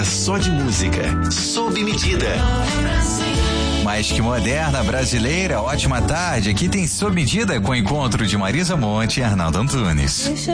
hora só de música. Sob medida. Mais que moderna, brasileira, ótima tarde. Aqui tem Sob Medida com o encontro de Marisa Monte e Arnaldo Antunes.